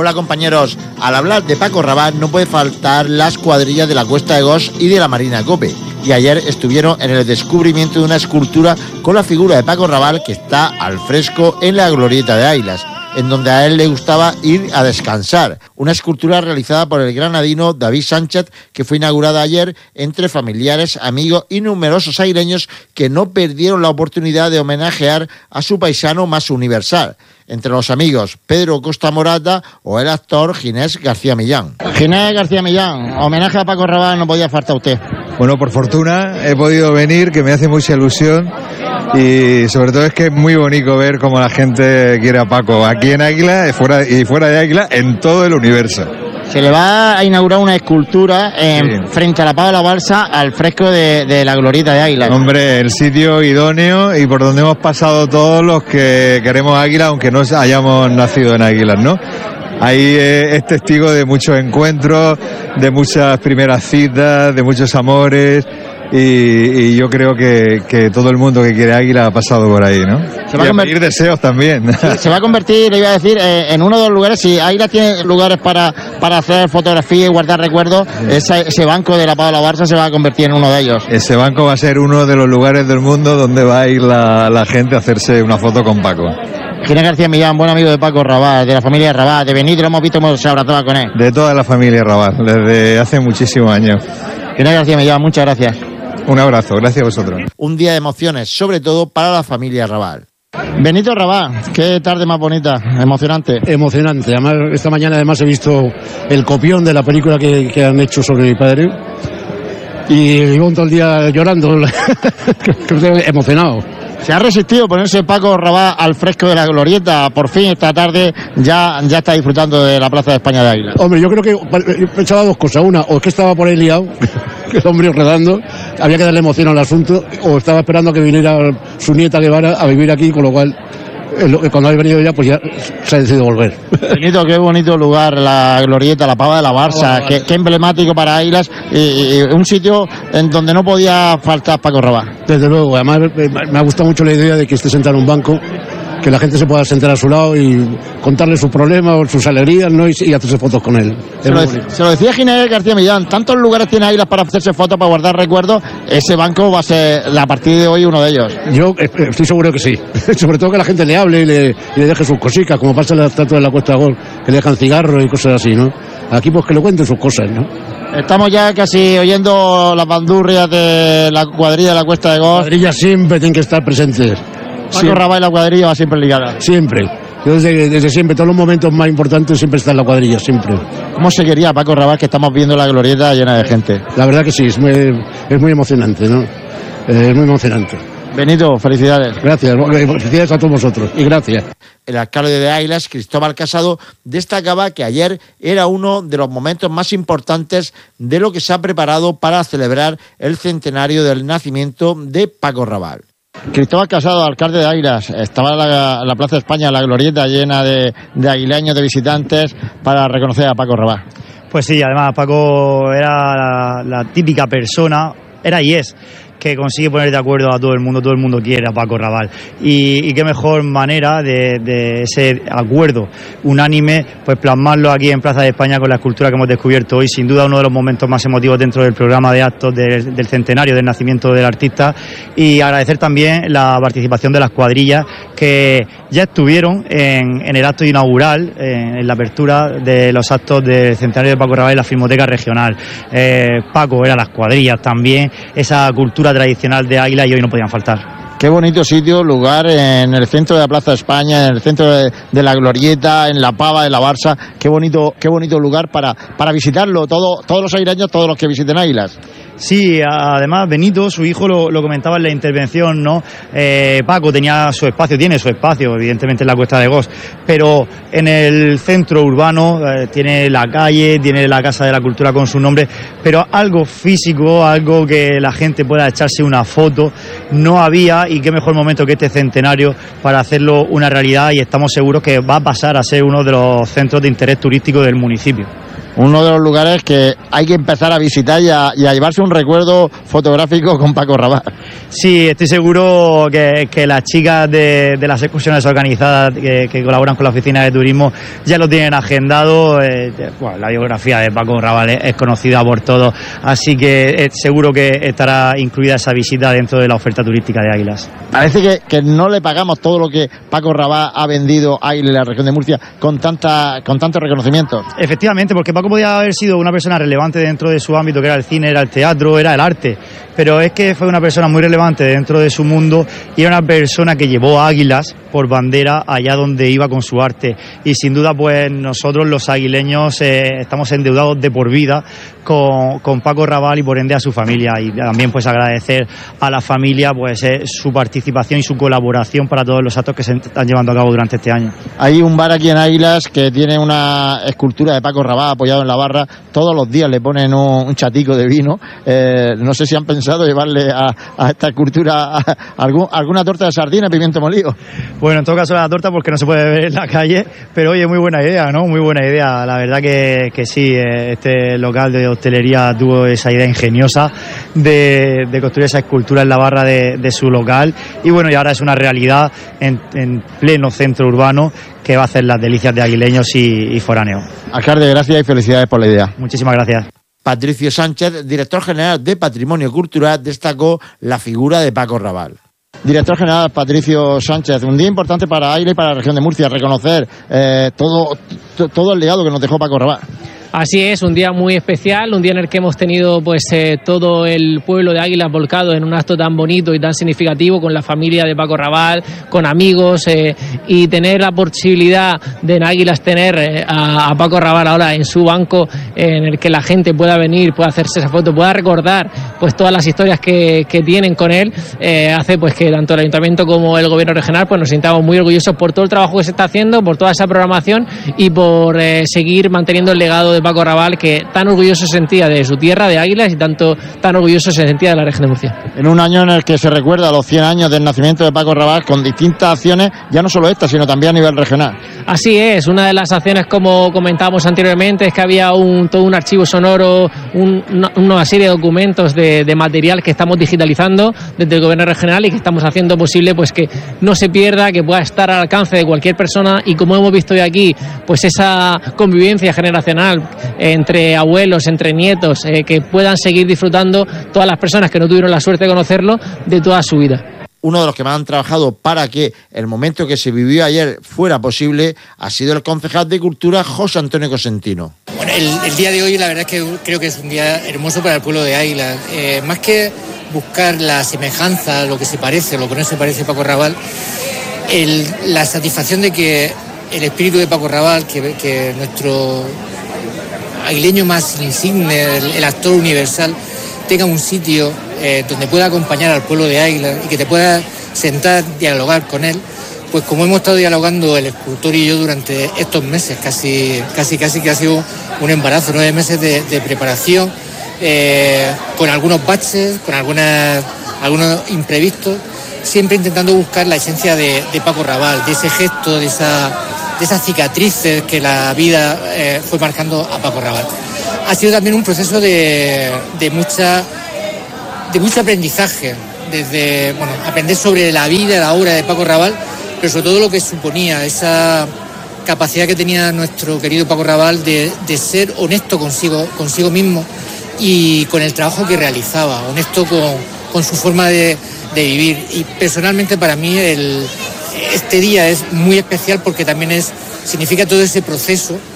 Hola compañeros, al hablar de Paco Rabanne no puede faltar las cuadrillas de la Cuesta de Gos y de la Marina Cope. Y ayer estuvieron en el descubrimiento de una escultura con la figura de Paco Rabanne que está al fresco en la glorieta de Águilas, en donde a él le gustaba ir a descansar. Una escultura realizada por el granadino David Sánchez, que fue inaugurada ayer entre familiares, amigos y numerosos aireños que no perdieron la oportunidad de homenajear a su paisano más universal. Entre los amigos, Pedro Costa Morata o el actor Ginés García Millán. Ginés García Millán, homenaje a Paco Rabanne, no podía faltar usted. Bueno, por fortuna he podido venir, que me hace mucha ilusión, y sobre todo es que es muy bonito ver cómo la gente quiere a Paco, aquí en Águila y fuera de Águila, en todo el universo. Se le va a inaugurar una escultura frente a la Pava de la Balsa, al fresco de la glorieta de Águila. Hombre, el sitio idóneo y por donde hemos pasado todos los que queremos Águila, aunque no hayamos nacido en Águilas, ¿no? Ahí es testigo de muchos encuentros, de muchas primeras citas, de muchos amores, y yo creo que todo el mundo que quiere Águila ha pasado por ahí, ¿no? Se va a pedir deseos también. Sí, se va a convertir, le iba a decir, en uno de los lugares, si Águila tiene lugares para hacer fotografía y guardar recuerdos, ese banco de la Pava de la Balsa se va a convertir en uno de ellos. Ese banco va a ser uno de los lugares del mundo donde va a ir la gente a hacerse una foto con Paco. Ginés García Millán, buen amigo de Paco Rabanne, de la familia Rabanne, de Benito, lo hemos visto, hemos abrazado con él. De toda la familia Rabanne, desde hace muchísimos años. Ginés García Millán, muchas gracias. Un abrazo, gracias a vosotros. Un día de emociones, sobre todo para la familia Rabanne. Benito Rabanne, qué tarde más bonita, emocionante. Emocionante, además esta mañana he visto el copión de la película que han hecho sobre mi padre y llevo todo el día llorando, emocionado. Se ha resistido ponerse Paco Rabanne al fresco de la glorieta. Por fin esta tarde ya está disfrutando de la Plaza de España de Águila. Hombre, yo creo que pensaba dos cosas. Una, o es que estaba por ahí liado, que el hombre redando, había que darle emoción al asunto, o estaba esperando a que viniera su nieta Guevara a vivir aquí, con lo cual cuando ha venido ya, pues ya se ha decidido volver. Benito, qué bonito lugar, la glorieta, la Pava de la Balsa, qué emblemático para Águilas, y un sitio en donde no podía faltar Paco Rabanne. Desde luego, además me ha gustado mucho la idea de que esté sentado en un banco, que la gente se pueda sentar a su lado y contarle sus problemas, sus alegrías, ¿no? y hacerse fotos con él. Se lo decía Ginés García Millán, tantos lugares tiene Águilas para hacerse fotos, para guardar recuerdos, ese banco va a ser a partir de hoy uno de ellos. Yo estoy seguro que sí, sobre todo que la gente le hable y le deje sus cositas, como pasa en la estatua de la Cuesta de Gol, que le dejan cigarros y cosas así, ¿no? Aquí pues que le cuenten sus cosas, ¿no? Estamos ya casi oyendo las bandurrias de la cuadrilla de la Cuesta de Gos. La cuadrilla siempre tiene que estar presente. Paco Rabanne y la cuadrilla va siempre ligada. Siempre. Yo desde siempre, todos los momentos más importantes siempre está en la cuadrilla, siempre. ¿Cómo se quería Paco Rabanne, que estamos viendo la glorieta llena de gente? La verdad que sí, es muy emocionante, ¿no? Es muy emocionante. Benito, felicidades. Gracias, felicidades a todos vosotros y gracias. El alcalde de Águilas, Cristóbal Casado, destacaba que ayer era uno de los momentos más importantes de lo que se ha preparado para celebrar el centenario del nacimiento de Paco Rabanne. Cristóbal Casado, alcalde de Águilas, estaba en la Plaza de España, la glorieta llena de aguileños, de visitantes, para reconocer a Paco Rabanne. Pues sí, además Paco era la típica persona, era y es, que consigue poner de acuerdo a todo el mundo quiere a Paco Rabanne. Y qué mejor manera de ese acuerdo unánime, pues plasmarlo aquí en Plaza de España con la escultura que hemos descubierto hoy, sin duda uno de los momentos más emotivos dentro del programa de actos del centenario del nacimiento del artista, y agradecer también la participación de las cuadrillas que ya estuvieron en el acto inaugural, en la apertura de los actos del centenario de Paco Rabanne en la Filmoteca Regional. Paco era las cuadrillas también, esa cultura tradicional de Águila, y hoy no podían faltar. Qué bonito sitio, lugar en el centro de la Plaza de España, en el centro de la glorieta, en la Pava de la Balsa. Qué bonito lugar para visitarlo, todos los aireños, todos los que visiten Águilas. Sí, además Benito, su hijo, lo comentaba en la intervención, ¿no? Paco tenía su espacio, tiene su espacio, evidentemente en la Cuesta de Gos, pero en el centro urbano tiene la calle, tiene la Casa de la Cultura con su nombre, pero algo físico, algo que la gente pueda echarse una foto, no había, y qué mejor momento que este centenario para hacerlo una realidad, y estamos seguros que va a pasar a ser uno de los centros de interés turístico del municipio. Uno de los lugares que hay que empezar a visitar y a llevarse un recuerdo fotográfico con Paco Raval. Sí, estoy seguro que las chicas de las excursiones organizadas que colaboran con la oficina de turismo ya lo tienen agendado. Bueno, la biografía de Paco Raval es conocida por todos, así que seguro que estará incluida esa visita dentro de la oferta turística de Águilas. Parece que no le pagamos todo lo que Paco Raval ha vendido a Águilas en la región de Murcia con tantos reconocimientos. Efectivamente, porque Paco podía haber sido una persona relevante dentro de su ámbito, que era el cine, era el teatro, era el arte, pero es que fue una persona muy relevante dentro de su mundo y era una persona que llevó a Águilas por bandera allá donde iba con su arte, y sin duda pues nosotros los aguileños estamos endeudados de por vida con Paco Raval y por ende a su familia, y también pues agradecer a la familia pues su participación y su colaboración para todos los actos que se están llevando a cabo durante este año. Hay un bar aquí en Águilas que tiene una escultura de Paco Raval apoyado en la barra, todos los días le ponen un chatico de vino, no sé si han pensado llevarle a esta escultura alguna torta de sardina, pimiento molido. Bueno, en todo caso la torta porque no se puede ver en la calle, pero oye, muy buena idea, ¿no? Muy buena idea, la verdad que sí, este local de hostelería tuvo esa idea ingeniosa de construir esa escultura en la barra de su local, y bueno, y ahora es una realidad en pleno centro urbano que va a hacer las delicias de aguileños y foráneos. Alcalde, gracias y felicidades por la idea. Muchísimas gracias. Patricio Sánchez, director general de Patrimonio Cultural, destacó la figura de Paco Raval. Director general Patricio Sánchez, un día importante para Águilas y para la región de Murcia, reconocer todo el legado que nos dejó Paco Raval. Así es, un día muy especial, un día en el que hemos tenido pues todo el pueblo de Águilas volcado en un acto tan bonito y tan significativo con la familia de Paco Raval, con amigos, y tener la posibilidad de en Águilas tener a Paco Raval ahora en su banco, en el que la gente pueda venir, pueda hacerse esa foto, pueda recordar pues todas las historias que tienen con él, hace pues que tanto el Ayuntamiento como el Gobierno regional pues nos sintamos muy orgullosos por todo el trabajo que se está haciendo, por toda esa programación y por seguir manteniendo el legado de Paco Raval, que tan orgulloso se sentía de su tierra, de Águilas, y tan orgulloso se sentía de la región de Murcia. En un año en el que se recuerda los 100 años del nacimiento de Paco Raval con distintas acciones, ya no solo esta, sino también a nivel regional. Así es, una de las acciones, como comentábamos anteriormente, es que había todo un archivo sonoro, una serie de documentos de material que estamos digitalizando desde el Gobierno regional y que estamos haciendo posible pues que no se pierda, que pueda estar al alcance de cualquier persona, y como hemos visto hoy aquí, pues esa convivencia generacional entre abuelos, entre nietos, que puedan seguir disfrutando todas las personas que no tuvieron la suerte de conocerlo de toda su vida. Uno de los que más han trabajado para que el momento que se vivió ayer fuera posible ha sido el concejal de Cultura, José Antonio Cosentino. Bueno, el día de hoy la verdad es que creo que es un día hermoso para el pueblo de Águilas. Más que buscar la semejanza, lo que se parece, lo que no se parece a Paco Raval, la satisfacción de que el espíritu de Paco Raval, que nuestro aguileño más insigne, el actor universal, tenga un sitio donde pueda acompañar al pueblo de Águilas y que te pueda sentar, dialogar con él, pues como hemos estado dialogando el escultor y yo durante estos meses, casi que ha sido un embarazo, 9 meses de preparación, con algunos baches, con algunos imprevistos, siempre intentando buscar la esencia de Paco Raval, de ese gesto, de esas cicatrices que la vida fue marcando a Paco Raval. Ha sido también un proceso de mucho aprendizaje, desde aprender sobre la vida, la obra de Paco Raval, pero sobre todo lo que suponía esa capacidad que tenía nuestro querido Paco Raval de ser honesto consigo mismo y con el trabajo que realizaba, honesto con su forma de vivir. Y personalmente para mí este día es muy especial porque también significa todo ese proceso